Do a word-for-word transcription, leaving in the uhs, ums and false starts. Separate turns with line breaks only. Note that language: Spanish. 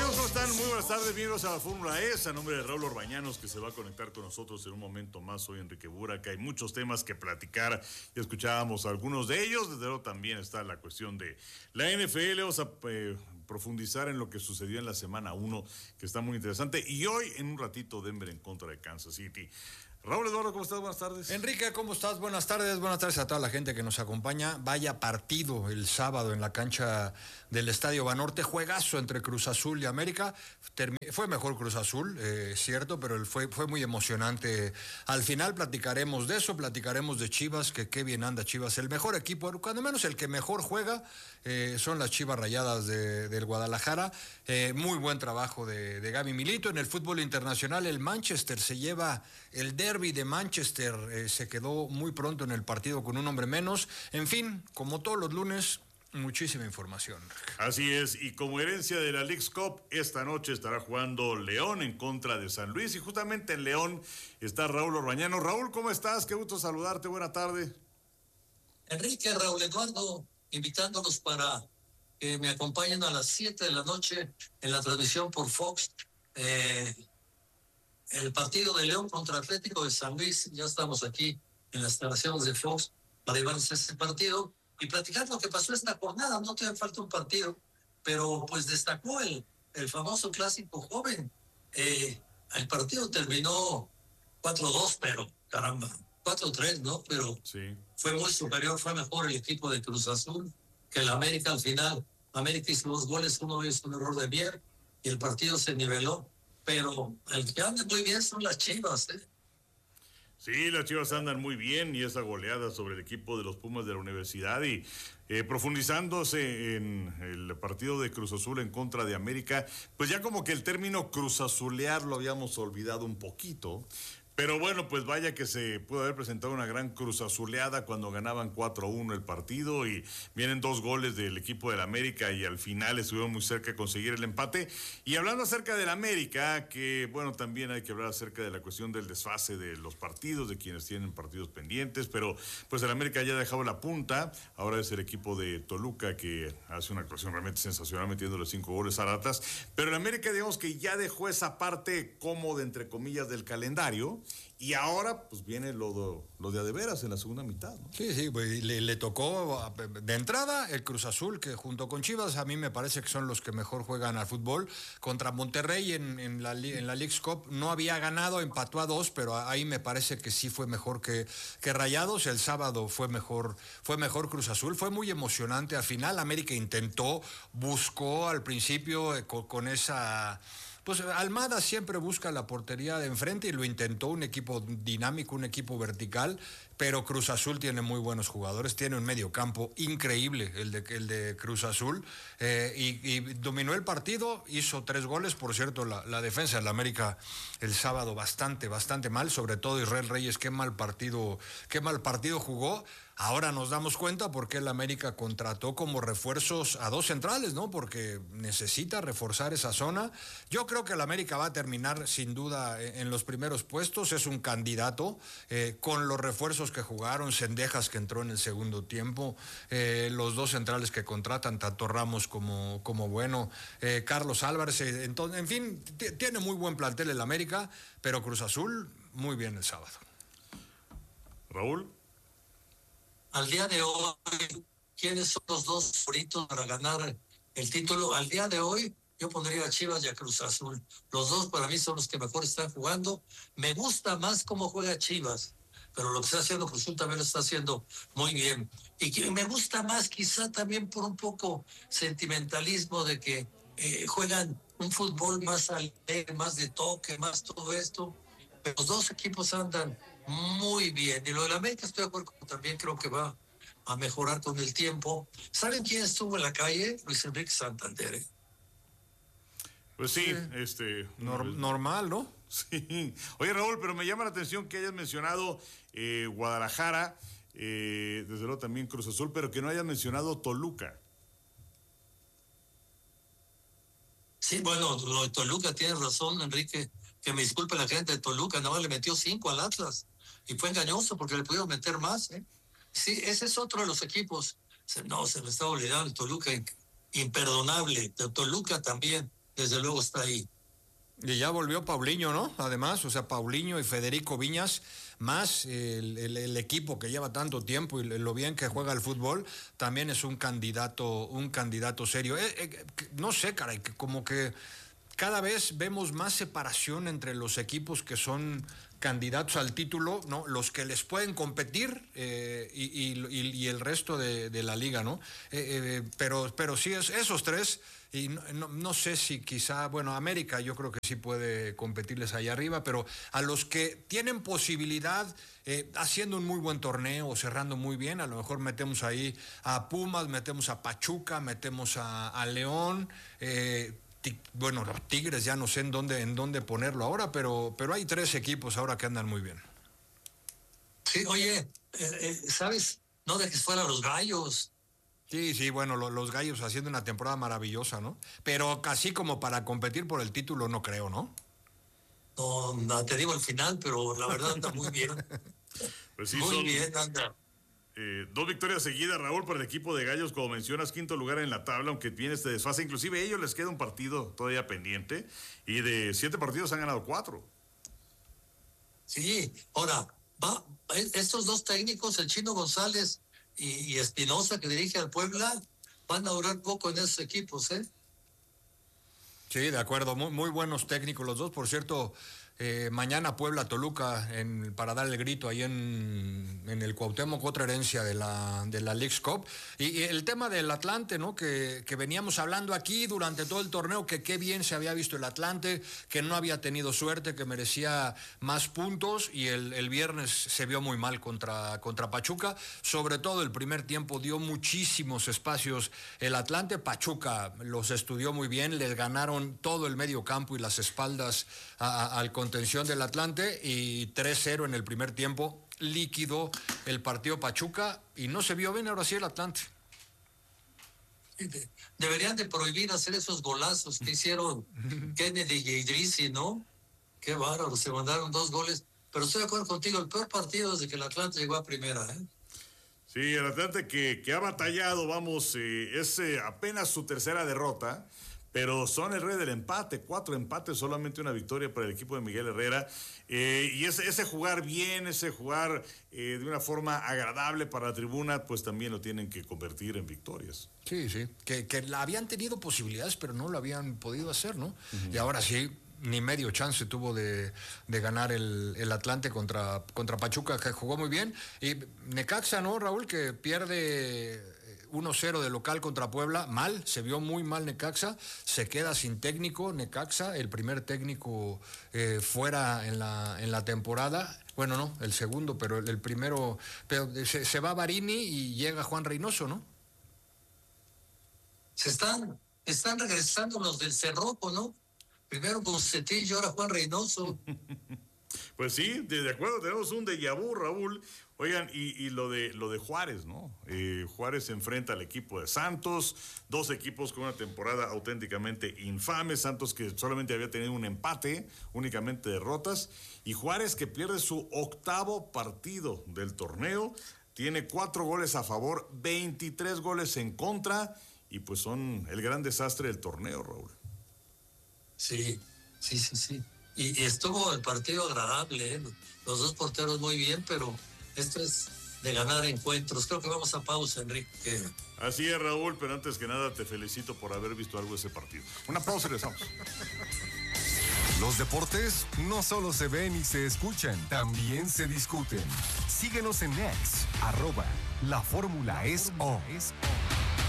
amigos, ¿cómo están? Muy buenas tardes, bienvenidos a la Fórmula E. A nombre de Raúl Orbañanos, que se va a conectar con nosotros en un momento más. Soy Enrique Buraca, hay muchos temas que platicar y escuchábamos algunos de ellos. Desde luego también está la cuestión de la N F L. Vamos a eh, profundizar en lo que sucedió en la semana uno, que está muy interesante. Y hoy, en un ratito, Denver en contra de Kansas City. Raúl Eduardo, ¿cómo estás? Buenas tardes.
Enrique, ¿cómo estás? Buenas tardes, buenas tardes a toda la gente que nos acompaña. Vaya partido el sábado en la cancha del Estadio Banorte, juegazo entre Cruz Azul y América. Termi- fue mejor Cruz Azul, eh, cierto, pero fue, fue muy emocionante. Al final platicaremos de eso, platicaremos de Chivas, que qué bien anda Chivas. El mejor equipo, cuando menos el que mejor juega, eh, son las Chivas Rayadas de, del Guadalajara. Eh, muy buen trabajo de, de Gaby Milito. En el fútbol internacional, el Manchester se lleva el derbi de Manchester, eh, se quedó muy pronto en el partido con un hombre menos. En fin, como todos los lunes, muchísima información.
Así es, y como herencia de la Leagues Cup, esta noche estará jugando León en contra de San Luis, y justamente en León está Raúl Orbañano. Raúl, ¿cómo estás? Qué gusto saludarte, buena tarde.
Enrique, Raúl Eduardo, invitándolos para que me acompañen a las siete de la noche en la transmisión por Fox. Eh, el partido de León contra Atlético de San Luis. Ya estamos aquí en las instalaciones de Fox para llevarles ese partido y platicar lo que pasó esta jornada. No te falta un partido, pero pues destacó el, el famoso clásico joven. Eh, el partido terminó cuatro dos, pero caramba, cuatro tres, ¿no? Pero
sí,
fue muy superior, fue mejor el equipo de Cruz Azul que el América al final. América hizo dos goles, uno es un error de Mier y el partido se niveló. Pero el que anda muy bien son las Chivas, ¿eh?
Sí, las Chivas andan muy bien, y esa goleada sobre el equipo de los Pumas de la Universidad, y eh, profundizándose en el partido de Cruz Azul en contra de América, pues ya como que el término cruzazulear lo habíamos olvidado un poquito. Pero bueno, pues vaya que se pudo haber presentado una gran cruzazuleada cuando ganaban cuatro a uno el partido, y vienen dos goles del equipo del América y al final estuvieron muy cerca de conseguir el empate. Y hablando acerca del América, que bueno, también hay que hablar acerca de la cuestión del desfase de los partidos, de quienes tienen partidos pendientes, pero pues el América ya ha dejado la punta. Ahora es el equipo de Toluca que hace una actuación realmente sensacional metiéndole cinco goles a Ratas, pero el América, digamos que ya dejó esa parte cómoda, entre comillas, del calendario. Y ahora, pues viene lo de, lo de a de veras en la segunda mitad, ¿no?
Sí, sí, pues, le, le tocó de entrada el Cruz Azul, que junto con Chivas a mí me parece que son los que mejor juegan al fútbol. Contra Monterrey en, en la, en la Leagues Cup no había ganado, empató a dos, pero ahí me parece que sí fue mejor que, que Rayados. El sábado fue mejor, fue mejor Cruz Azul, fue muy emocionante. Al final América intentó, buscó al principio eh, con, con esa... Pues Almada siempre busca la portería de enfrente y lo intentó, un equipo dinámico, un equipo vertical, pero Cruz Azul tiene muy buenos jugadores, tiene un mediocampo increíble el de, el de Cruz Azul, eh, y, y dominó el partido, hizo tres goles. Por cierto, la, la defensa de la América el sábado bastante, bastante mal, sobre todo Israel Reyes, qué mal partido, qué mal partido jugó. Ahora nos damos cuenta por qué el América contrató como refuerzos a dos centrales, ¿no? Porque necesita reforzar esa zona. Yo creo que el América va a terminar sin duda en los primeros puestos, es un candidato, eh, con los refuerzos que jugaron, Cendejas que entró en el segundo tiempo, eh, los dos centrales que contratan, tanto Ramos como, como Bueno, eh, Carlos Álvarez, eh, entonces, en fin, t- tiene muy buen plantel el América, pero Cruz Azul muy bien el sábado.
Raúl.
Al día de hoy, ¿quiénes son los dos favoritos para ganar el título? Al día de hoy, yo pondría a Chivas y a Cruz Azul. Los dos para mí son los que mejor están jugando. Me gusta más cómo juega Chivas, pero lo que está haciendo Cruz Azul también lo está haciendo muy bien. Y que me gusta más quizá también por un poco sentimentalismo de que eh, juegan un fútbol más alegre, más de toque, más todo esto. Pero los dos equipos andan muy bien. Y lo de la América estoy de acuerdo, también creo que va a mejorar con el tiempo. ¿Saben quién estuvo en la calle? Luis Enrique Santander, ¿eh?
Pues sí,
Sí.
este...
Nor- normal, ¿no?
Sí. Oye, Raúl, pero me llama la atención que hayas mencionado eh, Guadalajara, eh, desde luego también Cruz Azul, pero que no hayas mencionado Toluca.
Sí, bueno, lo de Toluca tiene razón, Enrique, que me disculpe la gente de Toluca, nada más le metió cinco al Atlas y fue engañoso porque le pudieron meter más, ¿eh? Sí, ese es otro de los equipos. Se, no, se me está olvidando el Toluca, imperdonable. De Toluca también, desde luego está ahí.
Y ya volvió Paulinho, ¿no? Además, o sea, Paulinho y Federico Viñas, más el, el, el equipo que lleva tanto tiempo y lo bien que juega el fútbol, también es un candidato, un candidato serio. Eh, eh, no sé, caray, que como que cada vez vemos más separación entre los equipos que son candidatos al título, ¿no? Los que les pueden competir eh, y, y, y el resto de, de la liga, ¿no? Eh, eh, pero, pero sí, es, esos tres, y no, no, no sé si quizá, bueno, América yo creo que sí puede competirles allá arriba, pero a los que tienen posibilidad, eh, haciendo un muy buen torneo, cerrando muy bien, a lo mejor metemos ahí a Pumas, metemos a Pachuca, metemos a, a León, eh, bueno, los Tigres ya no sé en dónde, en dónde ponerlo ahora, pero, pero hay tres equipos ahora que andan muy bien.
Sí, oye, eh, eh, ¿sabes? No dejes fuera a los Gallos.
Sí, sí, bueno, lo, los Gallos haciendo una temporada maravillosa, ¿no? Pero casi como para competir por el título no creo, ¿no?
No, no te digo el final, pero la verdad anda muy bien.
Pues sí,
muy
son...
bien, anda.
Eh, dos victorias seguidas, Raúl, para el equipo de Gallos, como mencionas, quinto lugar en la tabla, aunque tiene este desfase. Inclusive a ellos les queda un partido todavía pendiente y de siete partidos han ganado cuatro.
Sí, ahora, va, estos dos técnicos, el Chino González y, y Espinosa, que dirige al Puebla, van a durar poco en esos equipos, ¿eh?
Sí, de acuerdo, muy, muy buenos técnicos los dos, por cierto. Eh, mañana Puebla-Toluca en, para dar el grito ahí en, en el Cuauhtémoc, otra herencia de la, de la Leagues Cup. Y, y el tema del Atlante, ¿no? Que, que veníamos hablando aquí durante todo el torneo, que qué bien se había visto el Atlante, que no había tenido suerte, que merecía más puntos, y el, el viernes se vio muy mal contra, contra Pachuca. Sobre todo el primer tiempo dio muchísimos espacios el Atlante. Pachuca los estudió muy bien, les ganaron todo el medio campo y las espaldas a, a, al contención del Atlante, y tres cero en el primer tiempo, líquido el partido Pachuca, y no se vio bien ahora sí el Atlante.
Deberían de prohibir hacer esos golazos que hicieron Kennedy y Idrissi, ¿no? Qué bárbaro, se mandaron dos goles, pero estoy de acuerdo contigo, el peor partido desde que el Atlante llegó a primera, ¿eh?
Sí, el Atlante que, que ha batallado, vamos, eh, es eh, apenas su tercera derrota, pero son el rey del empate, cuatro empates, solamente una victoria para el equipo de Miguel Herrera. Eh, y ese, ese jugar bien, ese jugar eh, de una forma agradable para la tribuna, pues también lo tienen que convertir en victorias.
Sí, sí, que, que la habían tenido posibilidades, pero no lo habían podido hacer, ¿no? Uh-huh. Y ahora sí, ni medio chance tuvo de, de ganar el, el Atlante contra, contra Pachuca, que jugó muy bien. Y Necaxa, ¿no, Raúl? Que pierde uno cero de local contra Puebla, mal, se vio muy mal Necaxa, se queda sin técnico Necaxa, el primer técnico eh, fuera en la, en la temporada, bueno, no, el segundo, pero el, el primero, pero se, se va Barini y llega Juan Reynoso, ¿no?
Se están, están regresando los del Cerrojo, ¿no? Primero Bucetillo, ahora Juan Reynoso.
Pues sí, de, de acuerdo, tenemos un déjà vu, Raúl. Oigan, y, y lo de lo de Juárez, ¿no? Eh, Juárez se enfrenta al equipo de Santos, dos equipos con una temporada auténticamente infame. Santos que solamente había tenido un empate, únicamente derrotas. Y Juárez que pierde su octavo partido del torneo, tiene cuatro goles a favor, veintitrés goles en contra, y pues son el gran desastre del torneo, Raúl.
Sí, sí, sí, sí. Y, y estuvo el partido agradable, ¿eh? Los dos porteros muy bien, pero esto es de ganar encuentros. Creo que vamos a pausa, Enrique.
Así es, Raúl, pero antes que nada te felicito por haber visto algo de ese partido. Una pausa y regresamos.
Los deportes no solo se ven y se escuchan, también se discuten. Síguenos en X, arroba, la fórmula es O.